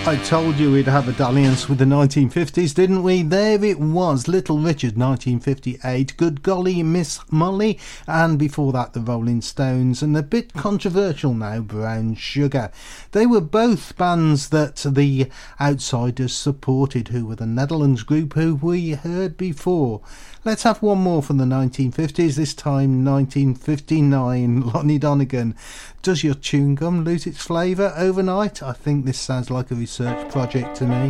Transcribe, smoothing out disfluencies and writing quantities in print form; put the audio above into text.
I told you we'd have a dalliance with the 1950s, didn't we? There it was, Little Richard, 1958, Good Golly Miss Molly, and before that the Rolling Stones, and a bit controversial now, Brown Sugar. They were both bands that the Outsiders supported, who were the Netherlands group who we heard before. Let's have one more from the 1950s, this time 1959. Lonnie Donegan. Does your chewing gum lose its flavour overnight? I think this sounds like a research project to me.